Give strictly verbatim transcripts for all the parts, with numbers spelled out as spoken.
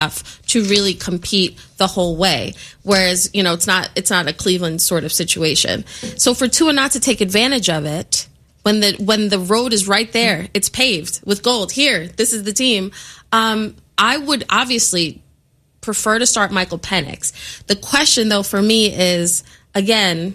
to really compete the whole way. Whereas, you know, it's not it's not a Cleveland sort of situation. So for Tua not to take advantage of it when the when the road is right there, it's paved with gold. Here, this is the team. Um, I would obviously prefer to start Michael Penix. The question, though, for me is, again,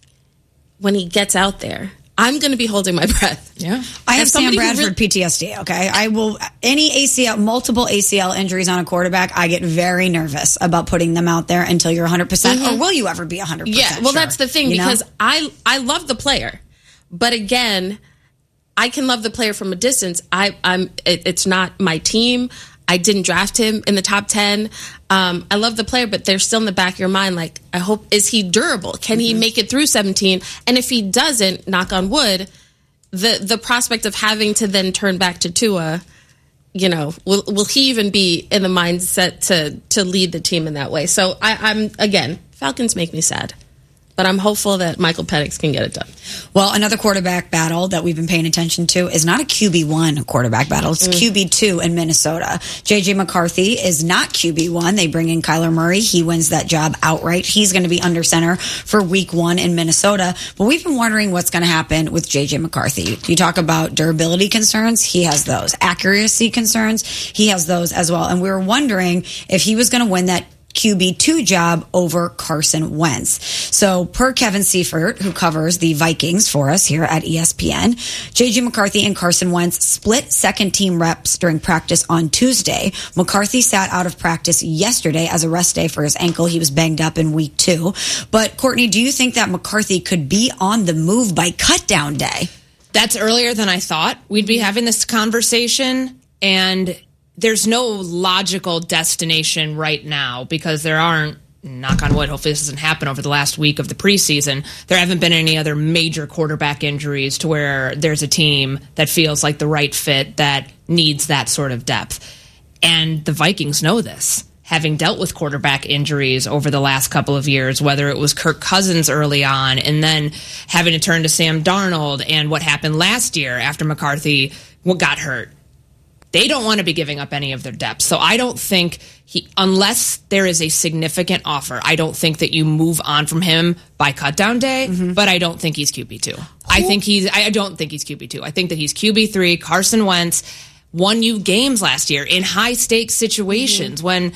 when he gets out there, I'm going to be holding my breath. Yeah, I have Sam Bradford really- P T S D. Okay, I will any A C L, multiple A C L injuries on a quarterback. I get very nervous about putting them out there until you're one hundred percent. Mm-hmm. Or will you ever be one hundred percent? Yeah, well, sure? that's the thing, You know? because I I love the player, but again, I can love the player from a distance. I I'm it, it's not my team. I didn't draft him in the top ten. Um, I love the player, but they're still in the back of your mind. Like, I hope, is he durable? Can mm-hmm. he make it through seventeen? And if he doesn't, knock on wood, the the prospect of having to then turn back to Tua, you know, will will he even be in the mindset to to lead the team in that way? So I, I'm again, Falcons make me sad. But I'm hopeful that Michael Penix can get it done. Well, another quarterback battle that we've been paying attention to is not a Q B one quarterback battle. It's mm. Q B two in Minnesota. J J McCarthy is not Q B one. They bring in Kyler Murray. He wins that job outright. He's going to be under center for week one in Minnesota. But we've been wondering what's going to happen with J J McCarthy. You talk about durability concerns. He has those. Accuracy concerns. He has those as well. And we were wondering if he was going to win that Q B two job over Carson Wentz. So per Kevin Seifert, who covers the Vikings for us here at E S P N, J J McCarthy and Carson Wentz split second team reps during practice on Tuesday. McCarthy sat out of practice yesterday as a rest day for his ankle. He was banged up in week two. But Courtney, do you think that McCarthy could be on the move by cutdown day? That's earlier than I thought we'd be having this conversation, and there's no logical destination right now because there aren't, knock on wood, hopefully this doesn't happen over the last week of the preseason, there haven't been any other major quarterback injuries to where there's a team that feels like the right fit that needs that sort of depth. And the Vikings know this, having dealt with quarterback injuries over the last couple of years, whether it was Kirk Cousins early on and then having to turn to Sam Darnold and what happened last year after McCarthy got hurt. They don't want to be giving up any of their depth. So I don't think he, unless there is a significant offer, I don't think that you move on from him by cutdown day, mm-hmm. but I don't think he's Q B two. Cool. I think he's, I don't think he's Q B two. I think that he's Q B three. Carson Wentz won you games last year in high stakes situations mm-hmm. when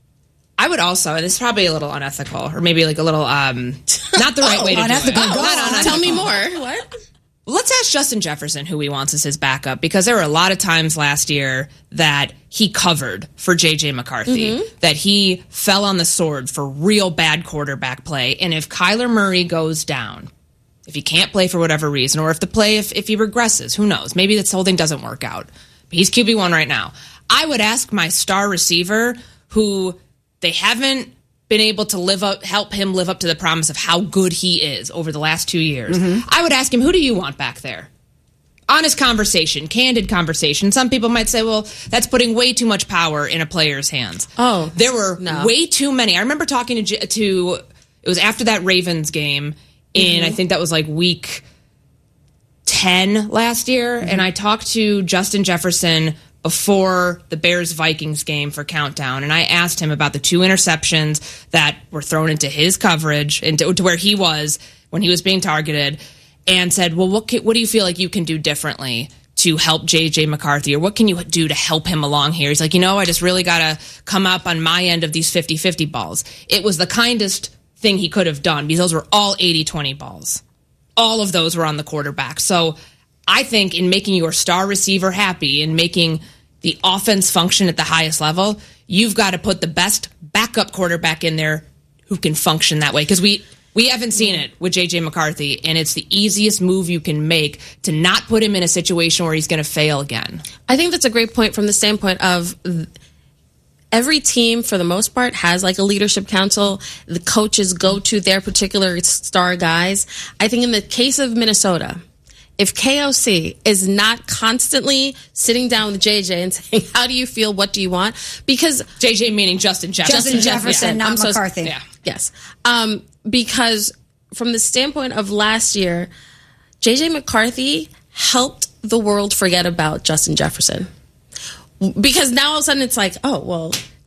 I would also, and this is probably a little unethical or maybe like a little, um, not the right oh, way to unethical. do it. Oh, not unethical. Tell me more. What? Let's ask Justin Jefferson who he wants as his backup, because there were a lot of times last year that he covered for J J McCarthy, mm-hmm. that he fell on the sword for real bad quarterback play. And if Kyler Murray goes down, if he can't play for whatever reason, or if the play, if, if he regresses, who knows? Maybe this whole thing doesn't work out. But he's Q B one right now. I would ask my star receiver, who they haven't been able to live up, help him live up to the promise of how good he is over the last two years. Mm-hmm. I would ask him, who do you want back there? Honest conversation, candid conversation. Some people might say, well, that's putting way too much power in a player's hands. Oh, there were no. way too many. I remember talking to, to it was after that Ravens game, and mm-hmm. I think that was like week ten last year, mm-hmm. and I talked to Justin Jefferson before the Bears-Vikings game for Countdown, and I asked him about the two interceptions that were thrown into his coverage, into to where he was when he was being targeted, and said, well, what can, what do you feel like you can do differently to help J J McCarthy, or what can you do to help him along here? He's like, you know, I just really got to come up on my end of these fifty-fifty balls. It was the kindest thing he could have done, because those were all eighty twenty balls. All of those were on the quarterback. So I think in making your star receiver happy and making the offense function at the highest level, you've got to put the best backup quarterback in there who can function that way. Because we, we haven't seen it with J J McCarthy, and it's the easiest move you can make to not put him in a situation where he's going to fail again. I think that's a great point from the standpoint of every team, for the most part, has like a leadership council. The coaches go to their particular star guys. I think in the case of Minnesota, if K O C is not constantly sitting down with J J and saying, how do you feel? What do you want? Because J J meaning Justin Jefferson. Justin Jefferson, yeah. not I'm McCarthy. So, yeah. Yes. Um, because from the standpoint of last year, J J McCarthy helped the world forget about Justin Jefferson. Because now all of a sudden it's like, oh, well,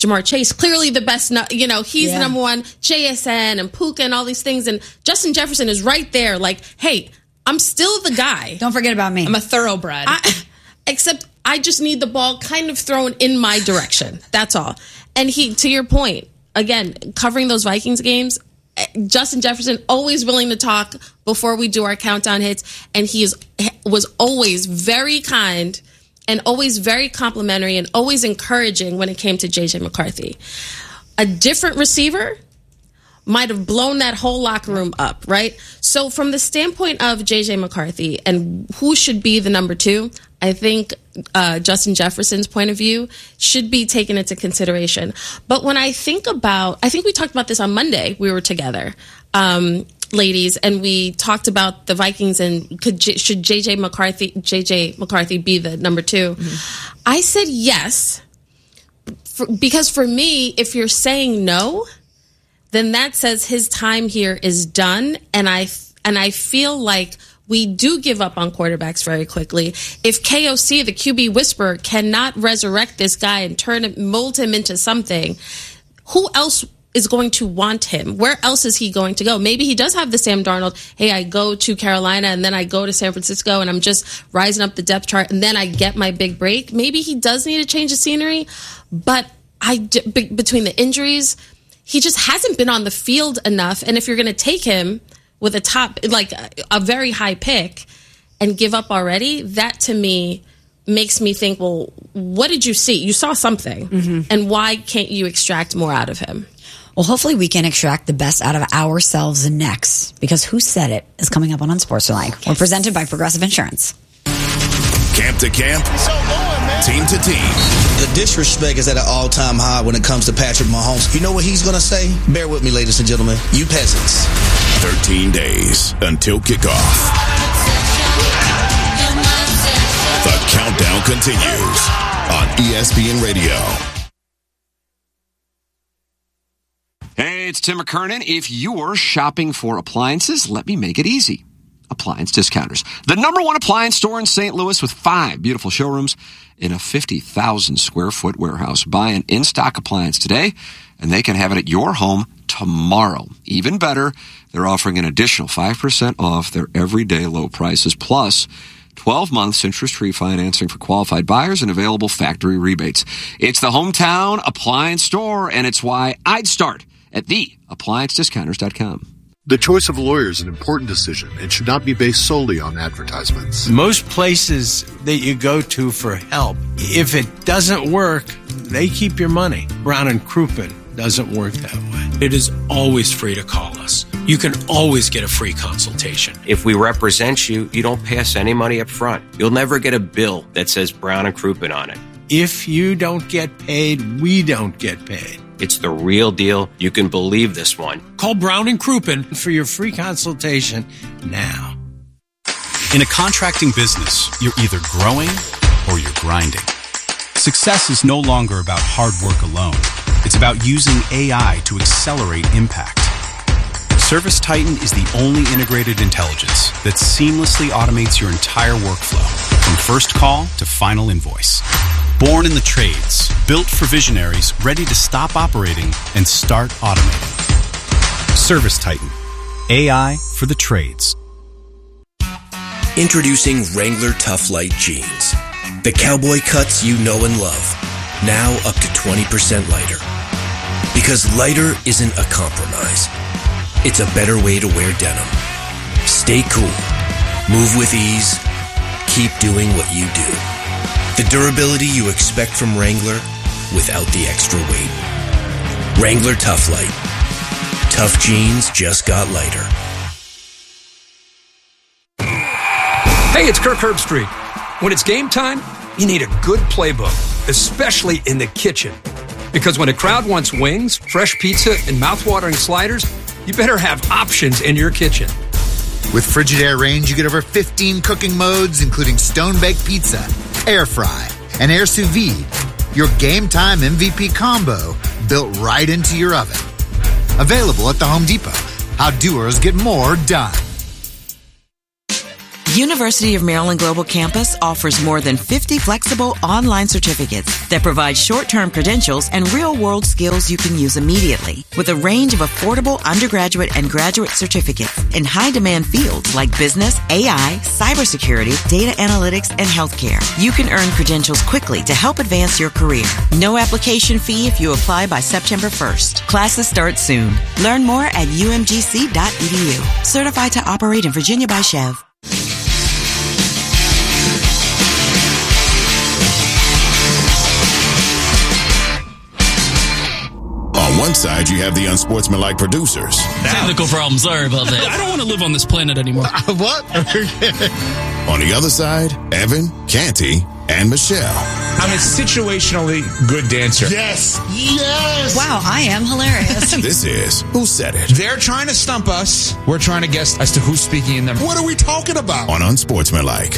Jamar Chase, clearly the best, you know, he's Yeah. the number one, J S N and Puka and all these things. And Justin Jefferson is right there like, hey, I'm still the guy. Don't forget about me. I'm a thoroughbred. I, except I just need the ball kind of thrown in my direction. That's all. And he, to your point, again, covering those Vikings games, Justin Jefferson always willing to talk before we do our countdown hits, and he is was always very kind and always very complimentary and always encouraging when it came to J J McCarthy. A different receiver might have blown that whole locker room up, right? So from the standpoint of J J McCarthy and who should be the number two, I think uh, Justin Jefferson's point of view should be taken into consideration. But when I think about, I think we talked about this on Monday, we were together, um, ladies, and we talked about the Vikings and could should J J McCarthy, J J McCarthy be the number two? Mm-hmm. I said yes, for, because for me, if you're saying no, then that says his time here is done. And I, and I feel like we do give up on quarterbacks very quickly. If K O C, the Q B whisperer, cannot resurrect this guy and turn him, mold him into something, who else is going to want him? Where else is he going to go? Maybe he does have the Sam Darnold, hey, I go to Carolina and then I go to San Francisco and I'm just rising up the depth chart and then I get my big break. Maybe he does need a change of scenery, but I, between the injuries, he just hasn't been on the field enough. And if you're going to take him with a top, like a very high pick and give up already, that to me makes me think, well, what did you see? You saw something. Mm-hmm. And why can't you extract more out of him? Well, hopefully we can extract the best out of ourselves next, because Who Said It is coming up on Unsportsmanlike. Yes. We're presented by Progressive Insurance. Camp to camp, team to team. The disrespect is at an all-time high when it comes to Patrick Mahomes. You know what he's going to say? Bear with me, ladies and gentlemen. You peasants. thirteen days until kickoff. The countdown continues on E S P N Radio. Hey, it's Tim McKernan. If you're shopping for appliances, let me make it easy. Appliance Discounters, the number one appliance store in Saint Louis with five beautiful showrooms in a fifty thousand square foot warehouse. Buy an in-stock appliance today, and they can have it at your home tomorrow. Even better, they're offering an additional five percent off their everyday low prices, plus twelve months interest-free financing for qualified buyers and available factory rebates. It's the hometown appliance store, and it's why I'd start at the appliance discounters dot com. The choice of a lawyer is an important decision and should not be based solely on advertisements. Most places that you go to for help, if it doesn't work, they keep your money. Brown and Crouppen doesn't work that way. It is always free to call us. You can always get a free consultation. If we represent you, you don't pay us any money up front. You'll never get a bill that says Brown and Crouppen on it. If you don't get paid, we don't get paid. It's the real deal. You can believe this one. Call Brown and Crouppen for your free consultation now. In a contracting business, you're either growing or you're grinding. Success is no longer about hard work alone. It's about using A I to accelerate impact. ServiceTitan is the only integrated intelligence that seamlessly automates your entire workflow, from first call to final invoice. Born in the trades, built for visionaries ready to stop operating and start automating. ServiceTitan, A I for the trades. Introducing Wrangler Tough Light Jeans. The cowboy cuts you know and love, now up to twenty percent lighter. Because lighter isn't a compromise. It's a better way to wear denim. Stay cool. Move with ease. Keep doing what you do. The durability you expect from Wrangler without the extra weight. Wrangler Tough Light. Tough jeans just got lighter. Hey, it's Kirk Herbstreit. When it's game time, you need a good playbook, especially in the kitchen. Because when a crowd wants wings, fresh pizza, and mouth-watering sliders, you better have options in your kitchen. With Frigidaire range, you get over fifteen cooking modes, including stone-baked pizza, air fry, and air sous vide. Your game time M V P combo built right into your oven. Available at the Home Depot. How doers get more done. University of Maryland Global Campus offers more than fifty flexible online certificates that provide short-term credentials and real-world skills you can use immediately. With a range of affordable undergraduate and graduate certificates in high-demand fields like business, A I, cybersecurity, data analytics, and healthcare, you can earn credentials quickly to help advance your career. No application fee if you apply by September first. Classes start soon. Learn more at u m g c dot e d u. Certified to operate in Virginia by Chev. On one side, you have the unsportsmanlike producers. Technical problem. Sorry about that. I don't want to live on this planet anymore. What? On the other side, Evan, Canty, and Michelle. I'm a situationally good dancer. Yes. Yes. Wow, I am hilarious. This is Who Said It? They're trying to stump us. We're trying to guess as to who's speaking in them. What are we talking about? On Unsportsmanlike.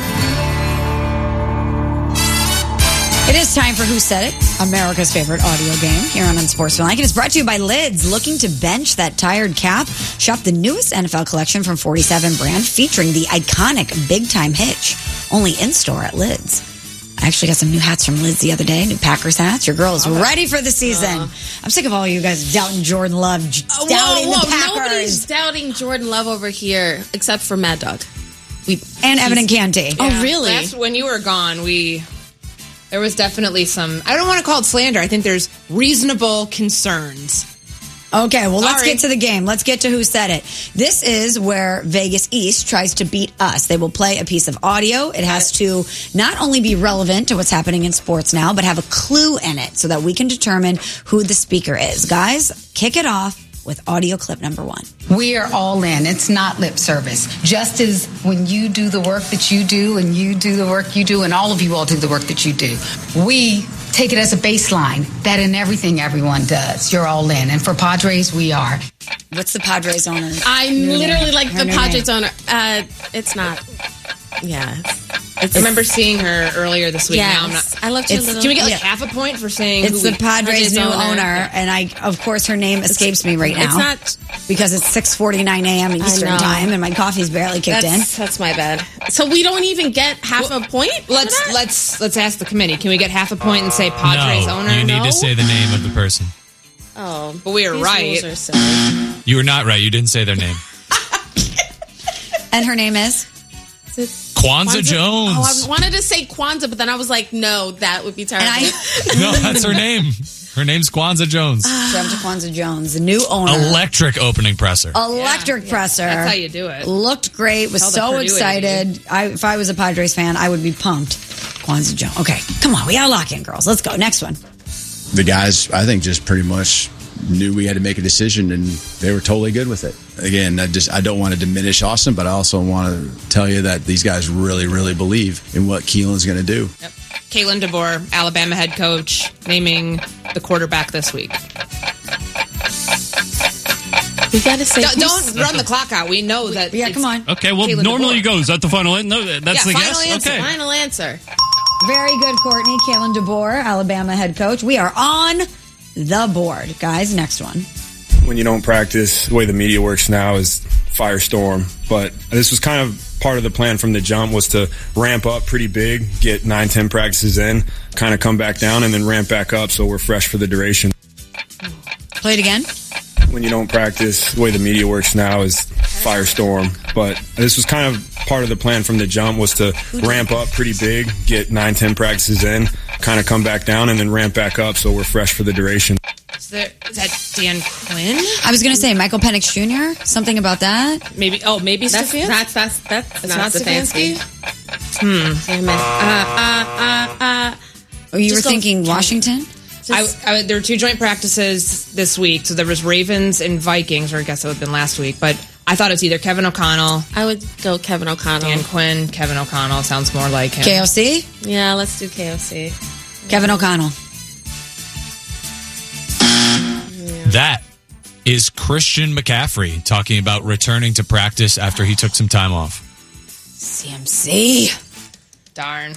It is time for Who Said It, America's favorite audio game here on Unsportsmanlike. It is brought to you by Lids. Looking to bench that tired calf? Shop the newest N F L collection from forty-seven brand featuring the iconic Big Time Hitch. Only in-store at Lids. I actually got some new hats from Lids the other day, new Packers hats. Your girl is okay. Ready for the season. Uh, I'm sick of all you guys doubting Jordan Love, uh, doubting whoa, whoa, the Packers. Nobody's doubting Jordan Love over here except for Mad Dog. We And Evan and Canty. Yeah. Oh, really? That's when you were gone, we... There was definitely some, I don't want to call it slander. I think there's reasonable concerns. Okay, well, let's Sorry. get to the game. Let's get to Who Said It. This is where Vegas East tries to beat us. They will play a piece of audio. It has to not only be relevant to what's happening in sports now, but have a clue in it so that we can determine who the speaker is. Guys, kick it off with audio clip number one. We are all in. It's not lip service. Just as when you do the work that you do and you do the work you do and all of you all do the work that you do, we take it as a baseline that in everything everyone does, you're all in. And for Padres, we are. What's the Padres owner? I'm New literally name. like Her the new Padres name. owner. Uh, it's not. Yeah. I remember seeing her earlier this week. Yes. Now I'm not. I loved her It's- little- Can we get like Yeah. half a point for saying It's who the we- Padres' new owner, owner. and I, of course, her name escapes me right now. It's not because it's six forty-nine a.m. Eastern know. time, and my coffee's barely kicked that's, in. that's my bad. So we don't even get half Well, a point? Let's for that? let's let's ask the committee. Can we get half a point and say Padres no, owner? you need No? to say the name of the person. Oh, But we are these right. rules are silly. You were not right. You didn't say their name. And her name is? Kwanzaa Jones. Oh, I wanted to say Kwanzaa, but then I was like, no, that would be terrible. No, that's her name. Her name's Kwanzaa Jones. Jump to Kwanzaa Jones, the new owner. Electric opening presser. Electric presser. That's how you do it. Looked great. Was Tell the so Purdue excited. I, if I was a Padres fan, I would be pumped. Kwanzaa Jones. Okay, come on. We gotta lock in, girls. Let's go. Next one. The guys, I think, just pretty much knew we had to make a decision, and they were totally good with it. Again, I just I don't want to diminish Austin, but I also want to tell you that these guys really, really believe in what Keelan's going to do. Yep. Kalen DeBoer, Alabama head coach, naming the quarterback this week. We gotta say, don't, don't run the clock out. We know that. Yeah, come on. Okay, well, Kalen normally DeBoer. you go. Is that the final? an- No, that's Yeah, the final guess. answer. Okay. Final answer. Very good, Courtney. Kalen DeBoer, Alabama head coach. We are on the board. Guys, next one. When you don't practice, the way the media works now is firestorm. But this was kind of part of the plan from the jump, was to ramp up pretty big, get nine, ten practices in, kind of come back down, and then ramp back up so we're fresh for the duration. Play it again. When you don't practice, the way the media works now is firestorm. But this was kind of part of the plan from the jump, was to ramp up pretty big, get nine, ten practices in, kind of come back down, and then ramp back up so we're fresh for the duration. Is, there, is that Dan Quinn? I was going to say Michael Penix Junior Something about that. Maybe. Oh, maybe That's Stefanski? that's that's that's, That's not, not Stefanski. Hmm. Damn it. Uh, uh, uh, uh. Oh, you Just were thinking don't- Washington? I, I, there were two joint practices this week. So there was Ravens and Vikings, or I guess it would have been last week. But I thought it was either Kevin O'Connell. I would go Kevin O'Connell. Dan Quinn, Kevin O'Connell. Sounds more like him. K O C? Yeah, let's do K O C. Kevin O'Connell. That is Christian McCaffrey talking about returning to practice after he took some time off. C M C. Darn.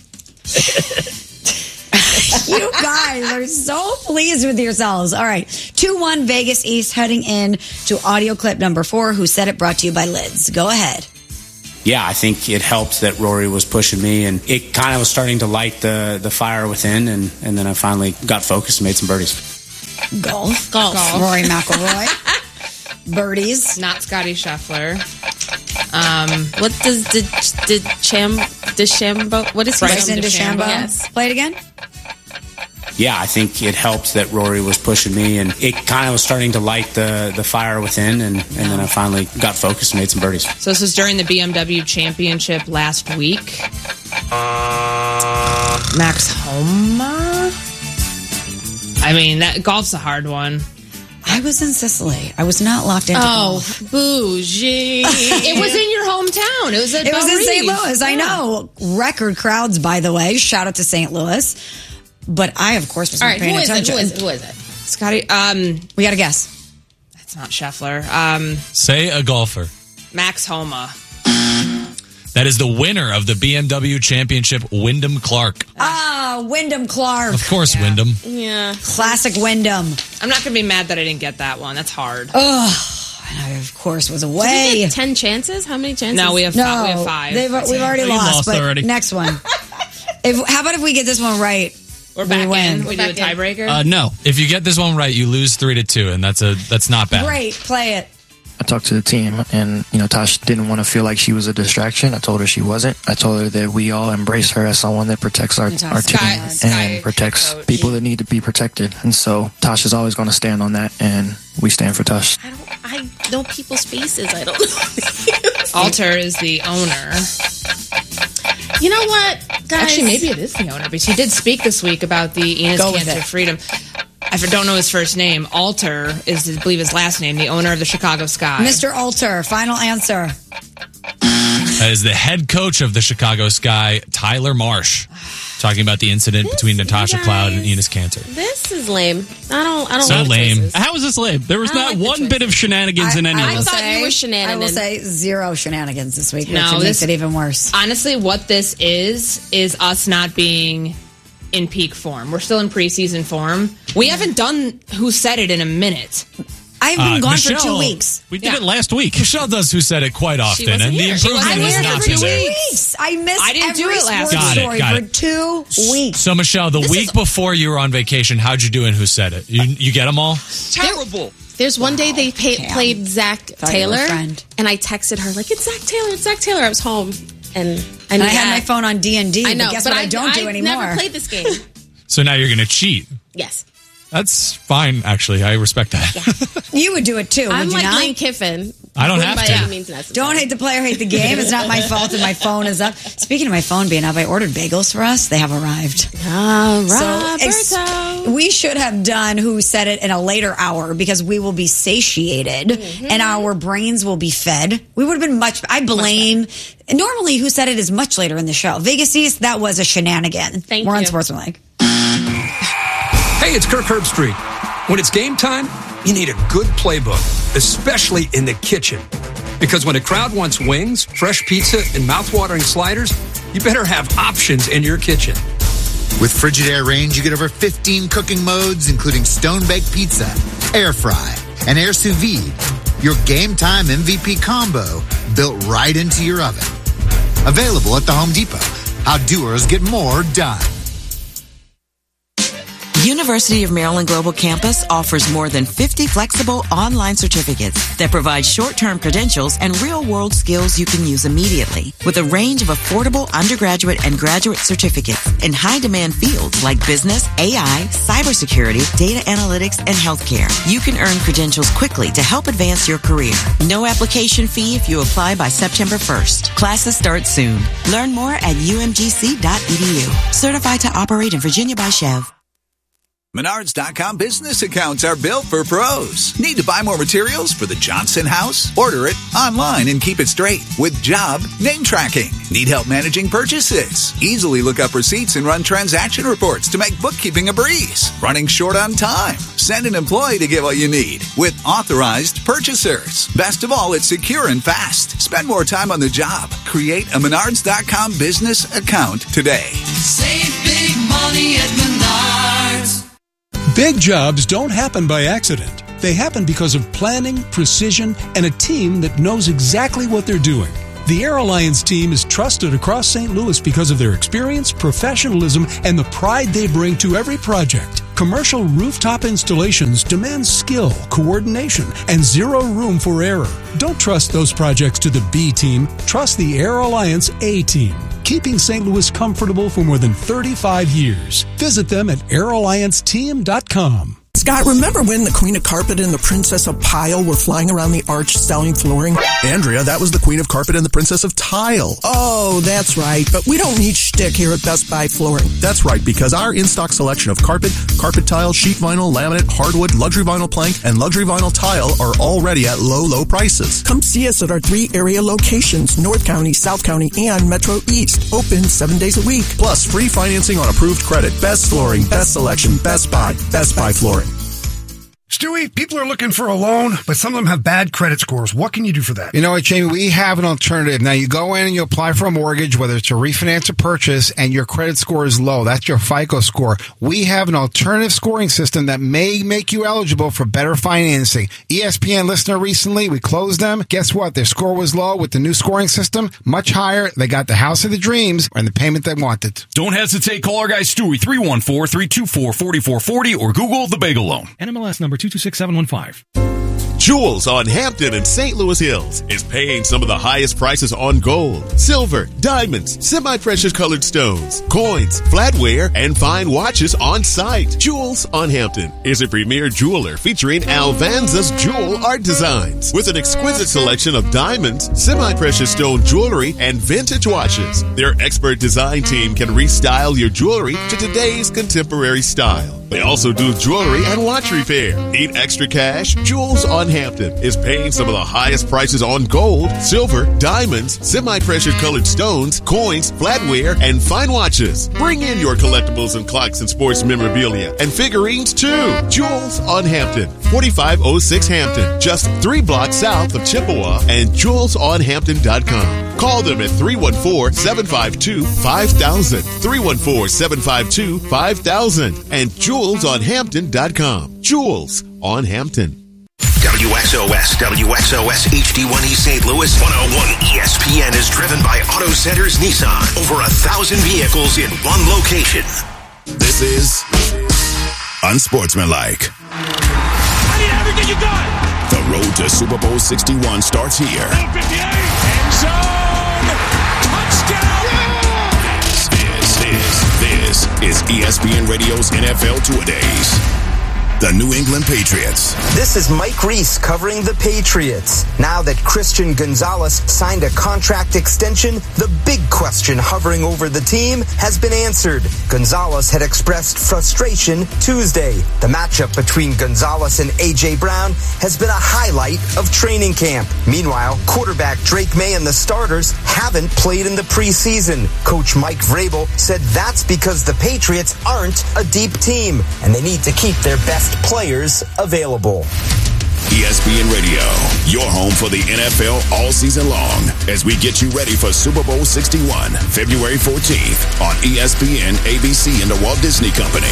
You guys are so pleased with yourselves. All right. two one Vegas East heading in to audio clip number four. Who Said It, brought to you by Lids. Go ahead. Yeah, I think it helped that Rory was pushing me, and it kind of was starting to light the, the fire within, and, and then I finally got focused and made some birdies. Golf. Golf. Golf. Rory McIlroy. Birdies. Not Scotty Scheffler. Um, what does the the Cham DeChambeau? What is he? Bryson DeChambeau. Yes. Play it again. Yeah, I think it helped that Rory was pushing me, and it kind of was starting to light the, the fire within, and, and then I finally got focused and made some birdies. So this was during the B M W Championship last week. Max Homa? I mean, that golf's a hard one. I was in Sicily. I was not locked into Oh, golf. bougie. It was in your hometown. It was at It was in Bellerive. Saint Louis. I Yeah. know. Record crowds, by the way. Shout out to Saint Louis. But I, of course, was All not right, paying who is it? attention. Who is it? Who is it? Scotty, um, we got to guess. That's not Scheffler. Um, Say a golfer. Max Homa. That is the winner of the B M W Championship, Wyndham Clark. Ah, Wyndham Clark. Of course, Wyndham. Yeah. Classic Wyndham. I'm not going to be mad that I didn't get that one. That's hard. Oh, I, of course, was Did we away. get ten chances? How many chances? No, we have No, five. We have five. they've, we've already We lost, lost but already. next one. If, how about if we get this one right? We're back we in. win. We do a tiebreaker. Uh, no, if you get this one right, you lose three to two, and that's a that's not bad. Great. Play it. I talked to the team, and you know, Tosh didn't want to feel like she was a distraction. I told her she wasn't. I told her that we all embrace her as someone that protects our, our team Sky- Sky and protects coach. people that need to be protected. And so Tosh is always going to stand on that, and we stand for Tosh. I don't. I know people's faces. I don't know. Alter is the owner. You know what, guys? Actually, maybe it is the owner, but she did speak this week about the Enos Go with Cancer it. Freedom. I don't know his first name. Alter is, I believe, his last name. The owner of the Chicago Sky. Mister Alter, final answer. That is the head coach of the Chicago Sky, Tyler Marsh, talking about the incident between Natasha guys- Cloud and Enos Cantor. This is lame. I don't. I don't. So like the lame. choices. How is this lame? There was I not like the one choice. bit of shenanigans in any I of will this. thought you were say, I will shenanigan. say zero shenanigans this week, which No, makes this- it even worse. Honestly, what this is, is us not being in peak form. We're still in preseason form. We haven't done Who Said It in a minute. I've been Uh, gone for Michelle, two weeks. We did Yeah. it last week. Michelle does Who Said It quite often, wasn't and the here. She improvement wasn't has here not for been two there. Weeks. I missed I didn't every do it last sports week. Got it, story got for it. two weeks. So, Michelle, the This week is- before you were on vacation, how'd you do in Who Said It? You, you get them all? Terrible. There's one day they pay, Cam. played Zach Thought you were a Taylor, friend. and I texted her like, "It's Zach Taylor. It's Zach Taylor." I was home, and I, And knew I had that. my phone on D and D. I know, but guess but what I, don't do I anymore? never played this game. So now you're going to cheat. Yes, That's fine, actually. I respect that. You would do it too, I'm would you like not? Lane Kiffin. I don't Wouldn't have by to. any means necessary. Don't hate the player, hate the game. It's not my fault and my phone is up. Speaking of my phone being up, I ordered bagels for us. They have arrived. Ah, So ex- Roberto. we should have done Who Said It in a later hour because we will be satiated Mm-hmm. and our brains will be fed. We would have been much. I blame. Normally, Who Said It is much later in the show. Vegas East, that was a shenanigan. Thank We're on you. Sportsmanlike. Hey, it's Kirk Herbstreit. When it's game time, you need a good playbook, especially in the kitchen. Because when a crowd wants wings, fresh pizza, and mouthwatering sliders, you better have options in your kitchen. With Frigidaire range, you get over fifteen cooking modes, including stone-baked pizza, air fry, and air sous vide. Your game time M V P combo built right into your oven. Available at the Home Depot. How doers get more done. University of Maryland Global Campus offers more than fifty flexible online certificates that provide short-term credentials and real-world skills you can use immediately. With a range of affordable undergraduate and graduate certificates in high-demand fields like business, A I, cybersecurity, data analytics, and healthcare, you can earn credentials quickly to help advance your career. No application fee if you apply by September first. Classes start soon. Learn more at u m g c dot e d u. Certified to operate in Virginia by Chev. Menards dot com business accounts are built for pros. Need to buy more materials for the Johnson house? Order it online and keep it straight with job name tracking. Need help managing purchases? Easily look up receipts and run transaction reports to make bookkeeping a breeze. Running short on time? Send an employee to get what you need with authorized purchasers. Best of all, it's secure and fast. Spend more time on the job. Create a Menards dot com business account today. Save big money at Menards. Big jobs don't happen by accident. They happen because of planning, precision, and a team that knows exactly what they're doing. The Air Alliance team is trusted across Saint Louis because of their experience, professionalism, and the pride they bring to every project. Commercial rooftop installations demand skill, coordination, and zero room for error. Don't trust those projects to the B team. Trust the Air Alliance A team, keeping Saint Louis comfortable for more than thirty-five years. Visit them at air alliance team dot com. Scott, remember when the Queen of Carpet and the Princess of Pile were flying around the arch selling flooring? Andrea, that was the Queen of Carpet and the Princess of Tile. Oh, that's right. But we don't need shtick here at Best Buy Flooring. That's right, because our in-stock selection of carpet, carpet tile, sheet vinyl, laminate, hardwood, luxury vinyl plank, and luxury vinyl tile are already at low, low prices. Come see us at our three area locations, North County, South County, and Metro East. Open seven days a week. Plus, free financing on approved credit. Best flooring, best selection, Best Buy, Best Buy Flooring. Stewie, people are looking for a loan, but some of them have bad credit scores. What can you do for that? You know what, Jamie? We have an alternative. Now, you go in and you apply for a mortgage, whether it's a refinance or purchase, and your credit score is low. That's your FICO score. We have an alternative scoring system that may make you eligible for better financing. E S P N listener recently, we closed them. Guess what? Their score was low. With the new scoring system, much higher. They got the house of the dreams and the payment they wanted. Don't hesitate. Call our guy Stewie, three one four, three two four, four four four zero, or Google the Bagel Loan. N M L S number two two six seven one five. Jewels on Hampton and Saint Louis Hills is paying some of the highest prices on gold, silver, diamonds, semi-precious colored stones, coins, flatware, and fine watches on site. Jewels on Hampton is a premier jeweler featuring Alvanza's jewel art designs with an exquisite selection of diamonds, semi-precious stone jewelry, and vintage watches. Their expert design team can restyle your jewelry to today's contemporary style. They also do jewelry and watch repair. Need extra cash? Jewels on Hampton is paying some of the highest prices on gold, silver, diamonds, semi-precious colored stones, coins, flatware, and fine watches. Bring in your collectibles and clocks and sports memorabilia and figurines too. Jewels on Hampton, forty-five oh six Hampton, just three blocks south of Chippewa, and jewels on hampton dot com. Call them at three one four, seven five two, five thousand, three one four, seven five two, five thousand, and jewels on hampton dot com. Jewels on Hampton. W X O S, W X O S H D one E Saint Louis, one oh one E S P N is driven by Auto Centers Nissan. Over a thousand vehicles in one location. This is Unsportsmanlike. I need everything you got. The road to Super Bowl sixty-one starts here. End zone. Touchdown. This, this, this is E S P N Radio's N F L Two-A-Days. The New England Patriots. This is Mike Reese covering the Patriots. Now that Christian Gonzalez signed a contract extension, the big question hovering over the team has been answered. Gonzalez had expressed frustration Tuesday. The matchup between Gonzalez and A J. Brown has been a highlight of training camp. Meanwhile, quarterback Drake May and the starters haven't played in the preseason. Coach Mike Vrabel said that's because the Patriots aren't a deep team, and they need to keep their best players available. E S P N Radio, your home for the N F L all season long, as we get you ready for Super Bowl sixty-one, February fourteenth on E S P N, A B C, and the Walt Disney Company.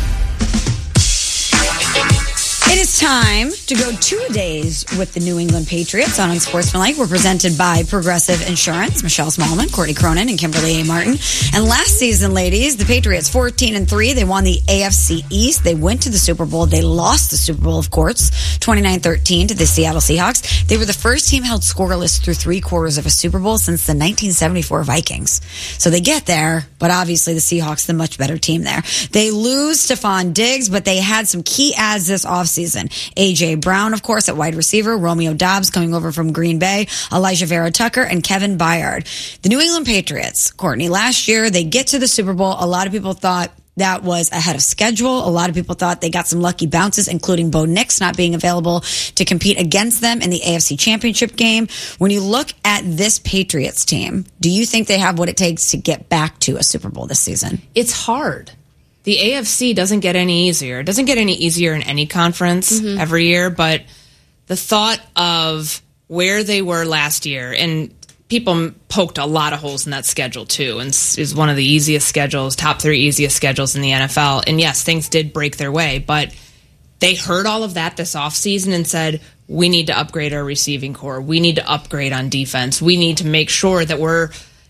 It is time to go two days with the New England Patriots on Unsportsmanlike. We're presented by Progressive Insurance. Michelle Smallman, Courtney Cronin, and Kimberly A. Martin. And last season, ladies, the Patriots fourteen and three. They won the A F C East. They went to the Super Bowl. They lost the Super Bowl, of course, twenty-nine thirteen to the Seattle Seahawks. They were the first team held scoreless through three quarters of a Super Bowl since the nineteen seventy-four Vikings. So they get there, but obviously the Seahawks, the much better team there. They lose Stephon Diggs, but they had some key adds this offseason. A J. Brown, of course, at wide receiver, Romeo Doubs coming over from Green Bay, Elijah Vera Tucker, and Kevin Byard. The New England Patriots, Courtney, last year they get to the Super Bowl. A lot of people thought that was ahead of schedule. A lot of people thought they got some lucky bounces, including Bo Nix not being available to compete against them in the A F C Championship game. When you look at this Patriots team, do you think they have what it takes to get back to a Super Bowl this season? It's hard. The A F C doesn't get any easier. It doesn't get any easier in any conference mm-hmm. every year, but the thought of where they were last year, and people poked a lot of holes in that schedule too, and is one of the easiest schedules, top three easiest schedules in the N F L. And yes, things did break their way, but they heard all of that this offseason and said, we need to upgrade our receiving core. We need to upgrade on defense. We need to make sure that we're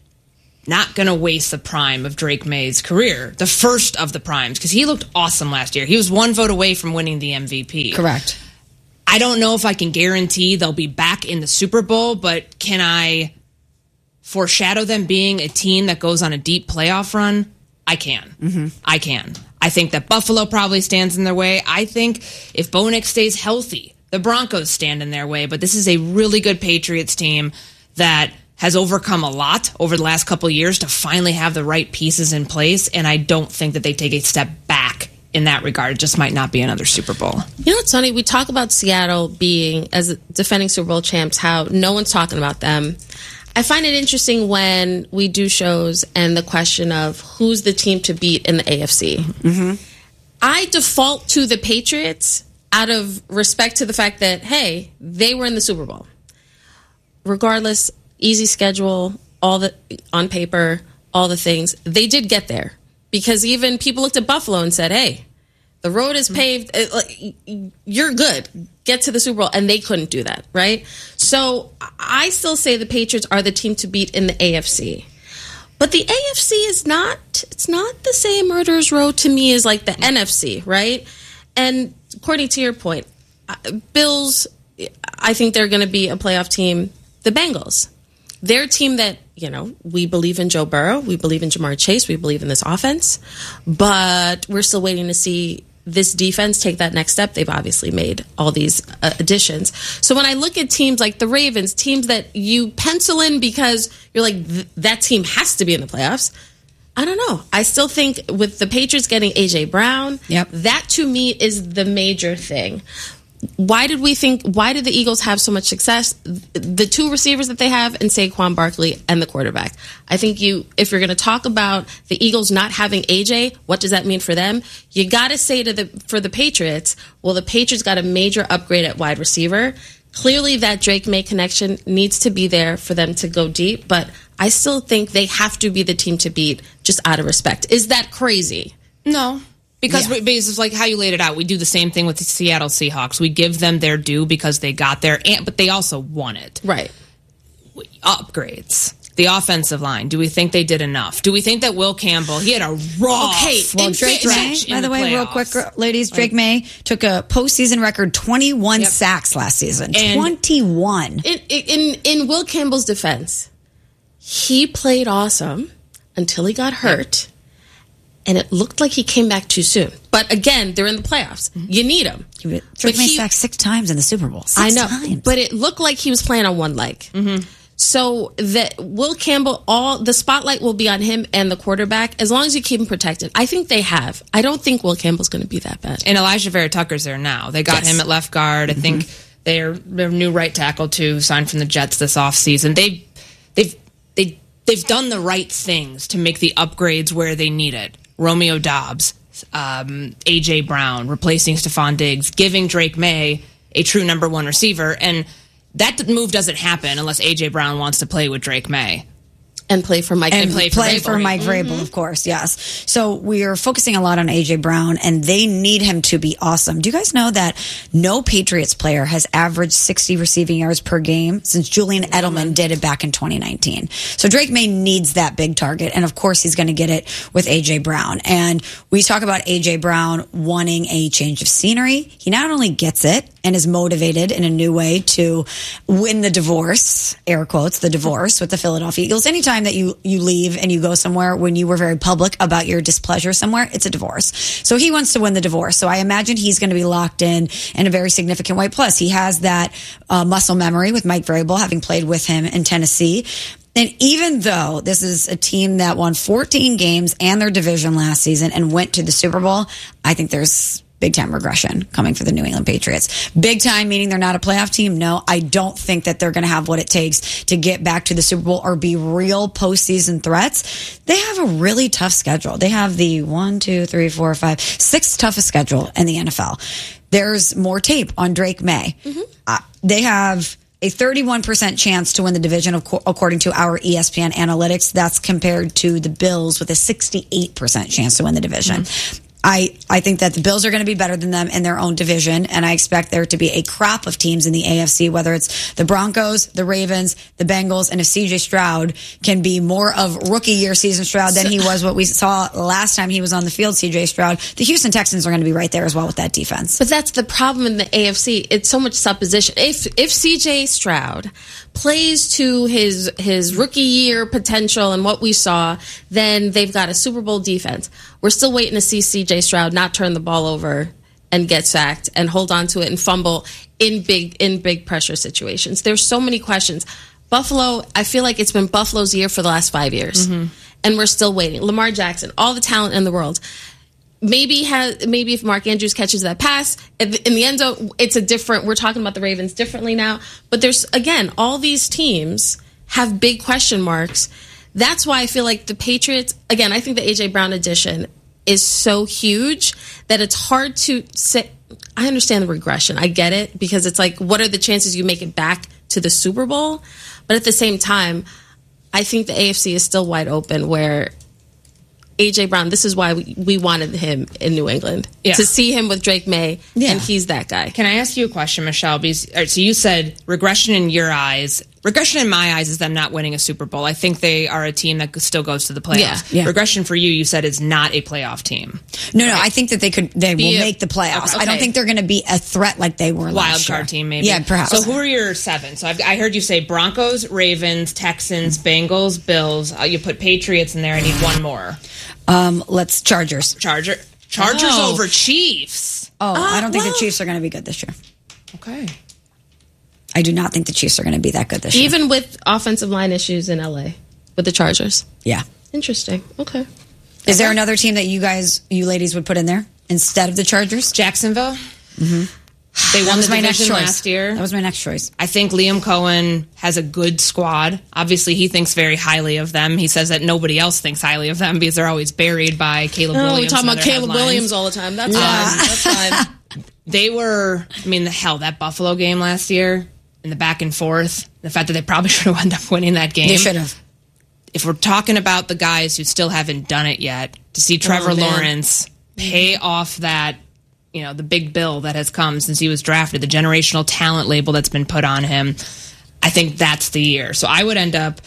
not going to waste the prime of Drake May's career, the first of the primes, because he looked awesome last year. He was one vote away from winning the M V P. Correct. I don't know if I can guarantee they'll be back in the Super Bowl, but can I foreshadow them being a team that goes on a deep playoff run? I can. Mm-hmm. I can. I think that Buffalo probably stands in their way. I think if Bo Nix stays healthy, the Broncos stand in their way. But this is a really good Patriots team that has overcome a lot over the last couple of years to finally have the right pieces in place. And I don't think that they take a step back in that regard. It just might not be another Super Bowl. You know what's funny? We talk about Seattle being, as defending Super Bowl champs, how no one's talking about them. I find it interesting when we do shows and the question of who's the team to beat in the A F C. Mm-hmm. I default to the Patriots out of respect to the fact that, hey, they were in the Super Bowl. Regardless, easy schedule, all the on paper, all the things. They did get there because even people looked at Buffalo and said, hey, the road is paved. You're good. Get to the Super Bowl. And they couldn't do that, right? So I still say the Patriots are the team to beat in the A F C. But the A F C is not, it's not the same murderer's row to me as like the N F C, right? And according to your point, Bills, I think they're going to be a playoff team. The Bengals, they're a team that, you know, we believe in Joe Burrow. We believe in Jamar Chase. We believe in this offense. But we're still waiting to see this defense take that next step. They've obviously made all these uh, additions. So when I look at teams like the Ravens, teams that you pencil in because you're like, th- that team has to be in the playoffs, I don't know. I still think with the Patriots getting A J Brown, yep. that to me is the major thing. Why did we think, why did the Eagles have so much success? The two receivers that they have and Saquon Barkley and the quarterback. I think you, if you're going to talk about the Eagles not having A J, what does that mean for them? You got to say to the, for the Patriots, well, the Patriots got a major upgrade at wide receiver. Clearly that Drake May connection needs to be there for them to go deep, but I still think they have to be the team to beat just out of respect. Is that crazy? No. Because, Yeah. we, because it's like how you laid it out. We do the same thing with the Seattle Seahawks. We give them their due because they got there, and, but they also won it. Right. Upgrades. The offensive line. Do we think they did enough? Do we think that Will Campbell, he had a raw Okay, well, Drake May, by the, way, real quick, ladies, Drake May took a postseason record twenty-one Yep. sacks last season. And- twenty-one. In, in in Will Campbell's defense, he played awesome until he got hurt, and it looked like he came back too soon. But again, they're in the playoffs. You need him. Drake But May he- sacked six times in the Super Bowl. Six I know, times. but it looked like he was playing on one leg. Mm-hmm. So that Will Campbell, all the spotlight will be on him and the quarterback as long as you keep him protected. I think they have. I don't think Will Campbell's going to be that bad. And Elijah Vera Tucker's there now. They got Yes. him at left guard. I Mm-hmm. think their their new right tackle too signed from the Jets this offseason. They've they've they they've done the right things to make the upgrades where they need it. Romeo Doubs, um, A J Brown, replacing Stephon Diggs, giving Drake May a true number one receiver, and that move doesn't happen unless A J Brown wants to play with Drake May. And play for Mike. And and play, play for, Mike Vrabel, of course, yes. So we are focusing a lot on A J Brown, and they need him to be awesome. Do you guys know that no Patriots player has averaged sixty receiving yards per game since Julian Edelman did it back in twenty nineteen? So Drake May needs that big target, and of course he's going to get it with A J Brown. And we talk about A J Brown wanting a change of scenery. He not only gets it and is motivated in a new way to win the divorce, air quotes, the divorce with the Philadelphia Eagles. Anytime that you, you leave and you go somewhere when you were very public about your displeasure somewhere, it's a divorce. So he wants to win the divorce. So I imagine he's going to be locked in in a very significant way. Plus, he has that uh, muscle memory with Mike Vrabel, having played with him in Tennessee. And even though this is a team that won fourteen games and their division last season and went to the Super Bowl, I think there's big time regression coming for the New England Patriots. Big time meaning they're not a playoff team? No, I don't think that they're going to have what it takes to get back to the Super Bowl or be real postseason threats. They have a really tough schedule. They have the one, two, three, four, five, sixth toughest schedule in the N F L. There's more tape on Drake May. Mm-hmm. Uh, they have a thirty-one percent chance to win the division, according to our E S P N analytics. That's compared to the Bills with a sixty-eight percent chance to win the division. Mm-hmm. I, I think that the Bills are going to be better than them in their own division, and I expect there to be a crop of teams in the A F C, whether it's the Broncos, the Ravens, the Bengals, and if C J Stroud can be more of rookie year season Stroud than he was what we saw last time he was on the field, C J Stroud, the Houston Texans are going to be right there as well with that defense. But that's the problem in the A F C. It's so much supposition. If if C J Stroud plays to his his rookie year potential and what we saw, then they've got a Super Bowl defense. We're still waiting to see C J Stroud not turn the ball over and get sacked and hold on to it and fumble in big in big pressure situations. There's so many questions. Buffalo, I feel like it's been Buffalo's year for the last five years, mm-hmm. and we're still waiting. Lamar Jackson, all the talent in the world. Maybe has maybe if Mark Andrews catches that pass in the end zone, it's a different. We're talking about the Ravens differently now. But there's again, all these teams have big question marks. That's why I feel like the Patriots, again, I think the A J Brown addition is so huge that it's hard to say. I understand the regression. I get it, because it's like, what are the chances you make it back to the Super Bowl? But at the same time, I think the A F C is still wide open, where A J Brown, this is why we, we wanted him in New England. Yeah. To see him with Drake May, Yeah. and he's that guy. Can I ask you a question, Michelle? Because, all right, so you said regression in your eyes. Regression in my eyes is them not winning a Super Bowl. I think they are a team that still goes to the playoffs. Yeah. Yeah. Regression for you, you said, is not a playoff team. No, no, I think that they could. They Be will a- make the playoffs. okay. I don't think they're going to be a threat like they were Wild last year. card team, maybe. Yeah, perhaps. So who are your seven? So I've, I heard you say Broncos, Ravens, Texans, Bengals, Bills. Uh, you put Patriots in there. I need one more. Um, let's Chargers. Charger, Chargers Oh. over Chiefs. Oh, I don't think well. the Chiefs are going to be good this year. Okay. I do not think the Chiefs are going to be that good this year. Even with offensive line issues in L A with the Chargers. Yeah. Interesting. Okay. Is there another team that you guys, you ladies, would put in there instead of the Chargers? Jacksonville. Mm-hmm. They That won was the my next division choice. last year. That was my next choice. I think Liam Cohen has a good squad. Obviously, he thinks very highly of them. He says that nobody else thinks highly of them because they're always buried by Caleb Oh, Williams. we're talking and about other Caleb headlines. Williams all the time. That's Yeah. fine. That's fine. They were, I mean, the hell, that Buffalo game last year and the back and forth, the fact that they probably should have ended up winning that game. They should have. If we're talking about the guys who still haven't done it yet, to see Trevor Oh, man. Lawrence pay off that, you know, the big bill that has come since he was drafted, the generational talent label that's been put on him, I think that's the year. So I would end up,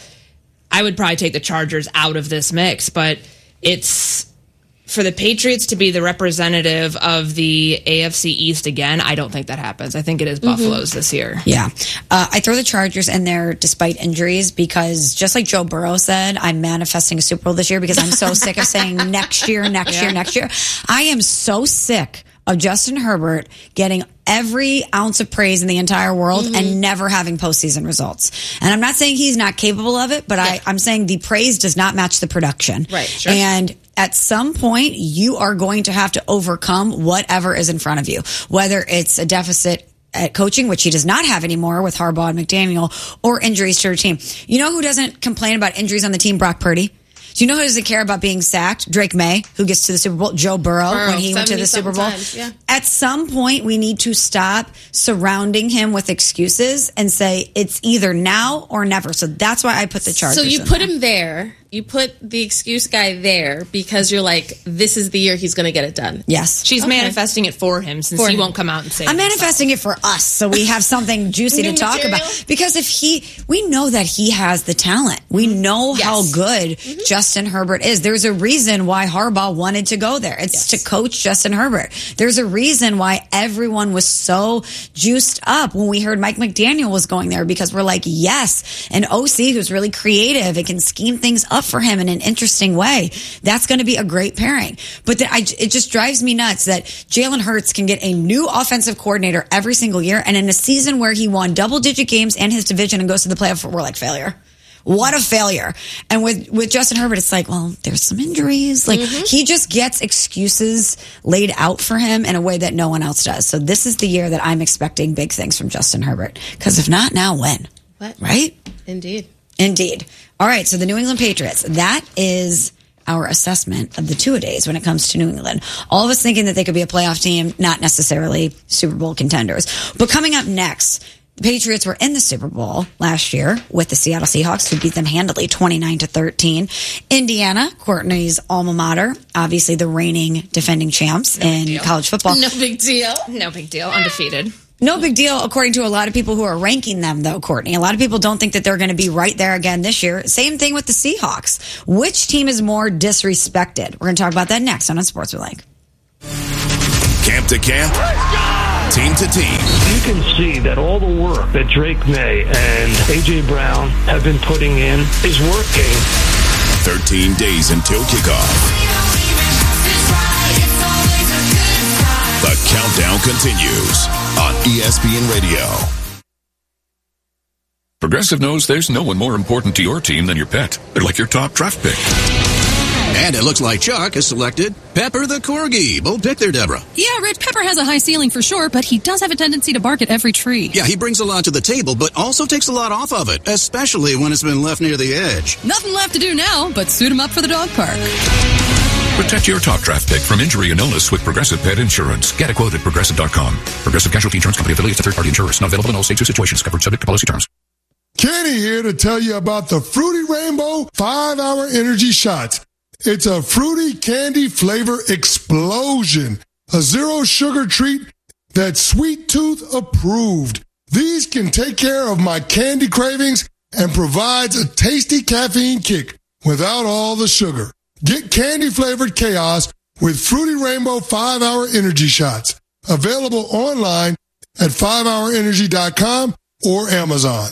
I would probably take the Chargers out of this mix, but it's for the Patriots to be the representative of the A F C East again. I don't think that happens. I think it is Buffalo's this year. Yeah. Uh, I throw the Chargers in there despite injuries because just like Joe Burrow said, I'm manifesting a Super Bowl this year because I'm so sick of saying next year, next Yeah. year, next year. I am so sick of Justin Herbert getting every ounce of praise in the entire world Mm-hmm. and never having postseason results. And I'm not saying he's not capable of it, but I, I'm saying the praise does not match the production. Right, sure. And at some point, you are going to have to overcome whatever is in front of you, whether it's a deficit at coaching, which he does not have anymore with Harbaugh and McDaniel, or injuries to your team. You know who doesn't complain about injuries on the team? Brock Purdy. Do you know who doesn't care about being sacked? Drake May, who gets to the Super Bowl. Joe Burrow, Burrow, when he went to the Super Bowl. times, yeah. At some point, we need to stop surrounding him with excuses and say it's either now or never. So that's why I put the Chargers So you in put there. him there. You put the excuse guy there because you're like, this is the year he's going to get it done. Yes. She's Okay. manifesting it for him since For he him. won't come out and say I'm it himself. manifesting it for us so we have something juicy to New talk material? about. Because if he, we know that he has the talent. We know Yes. how good Justin Herbert is. There's a reason why Harbaugh wanted to go there. It's Yes. to coach Justin Herbert. There's a reason why everyone was so juiced up when we heard Mike McDaniel was going there because we're like, yes, an O C who's really creative and can scheme things up for him in an interesting way. That's going to be a great pairing. But then I, it just drives me nuts that Jalen Hurts can get a new offensive coordinator every single year. And in a season where he won double digit games and his division and goes to the playoff, we're like failure. What a failure. And with, with Justin Herbert, it's like, well, there's some injuries. Like he just gets excuses laid out for him in a way that no one else does. So this is the year that I'm expecting big things from Justin Herbert. Because if not now, when? What? Right? Indeed. Indeed. All right. So the New England Patriots, that is our assessment of the two-a-days when it comes to New England. All of us thinking that they could be a playoff team, not necessarily Super Bowl contenders. But coming up next, The Patriots were in the Super Bowl last year with the Seattle Seahawks, who beat them handily twenty-nine to thirteen. Indiana, Courtney's alma mater, obviously the reigning defending champs no in college football. No big deal. No big deal. Undefeated. No big deal, according to a lot of people who are ranking them, though, Courtney. A lot of people don't think that they're going to be right there again this year. Same thing with the Seahawks. Which team is more disrespected? We're going to talk about that next on Sports with Lake. Camp to camp, team to team. You can see that all the work that Drake May and A J. Brown have been putting in is working. thirteen days until kickoff. The countdown continues on E S P N Radio. Progressive knows there's no one more important to your team than your pet. They're like your top draft pick. And it looks like Chuck has selected Pepper the Corgi. Bold pick there, Deborah. Yeah, Rich, Pepper has a high ceiling for sure, but he does have a tendency to bark at every tree. Yeah, he brings a lot to the table, but also takes a lot off of it, especially when it's been left near the edge. Nothing left to do now but suit him up for the dog park. Protect your top draft pick from injury and illness with Progressive Pet Insurance. Get a quote at Progressive dot com. Progressive Casualty Insurance Company affiliates and third-party insurers. Not available in all states or situations. Covered subject to policy terms. Kenny here to tell you about the Fruity Rainbow five hour Energy Shots. It's a fruity candy flavor explosion. A zero sugar treat that's Sweet Tooth approved. These can take care of my candy cravings and provides a tasty caffeine kick without all the sugar. Get candy flavored chaos with Fruity Rainbow five hour Energy Shots. Available online at five hour energy dot com or Amazon.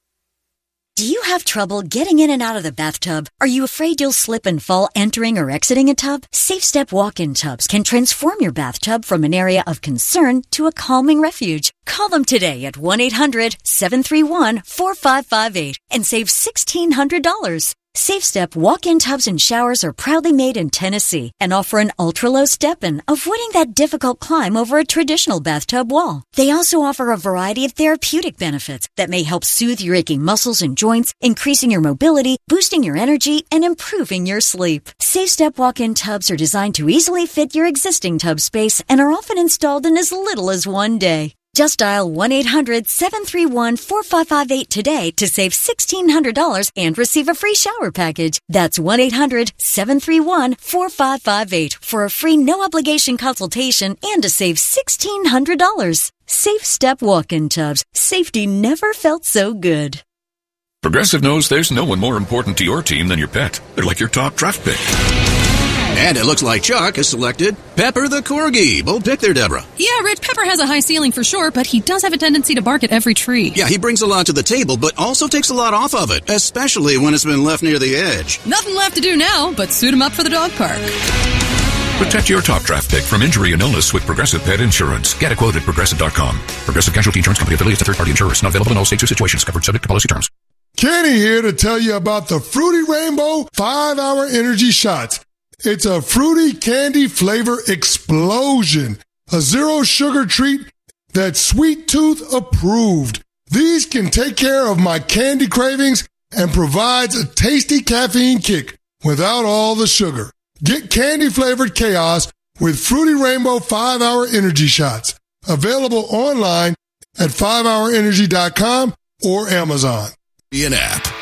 Do you have trouble getting in and out of the bathtub? Are you afraid you'll slip and fall entering or exiting a tub? Safe Step walk-in tubs can transform your bathtub from an area of concern to a calming refuge. Call them today at one eight hundred seven three one four five five eight and save sixteen hundred dollars. Safe Step walk-in tubs and showers are proudly made in Tennessee and offer an ultra-low step-in, avoiding that difficult climb over a traditional bathtub wall. They also offer a variety of therapeutic benefits that may help soothe your aching muscles and joints, increasing your mobility, boosting your energy, and improving your sleep. Safe Step walk-in tubs are designed to easily fit your existing tub space and are often installed in as little as one day. Just dial one eight hundred seven three one four five five eight today to save sixteen hundred dollars and receive a free shower package. That's one eight hundred seven three one four five five eight for a free no-obligation consultation and to save sixteen hundred dollars. Safe Step walk-in tubs. Safety never felt so good. Progressive knows there's no one more important to your team than your pet. They're like your top draft pick. And it looks like Chuck has selected Pepper the Corgi. Bold pick there, Deborah. Yeah, Rich, Pepper has a high ceiling for sure, but he does have a tendency to bark at every tree. Yeah, he brings a lot to the table, but also takes a lot off of it, especially when it's been left near the edge. Nothing left to do now but suit him up for the dog park. Protect your top draft pick from injury and illness with Progressive Pet Insurance. Get a quote at Progressive dot com. Progressive Casualty Insurance Company affiliates and third-party insurers. Not available in all states or situations. Covered subject to policy terms. Kenny here to tell you about the Fruity Rainbow five hour Energy Shots. It's a fruity candy flavor explosion. A zero sugar treat that's Sweet Tooth approved. These can take care of my candy cravings and provides a tasty caffeine kick without all the sugar. Get candy flavored chaos with Fruity Rainbow five hour Energy Shots. Available online at five hour energy dot com or Amazon. Be an app.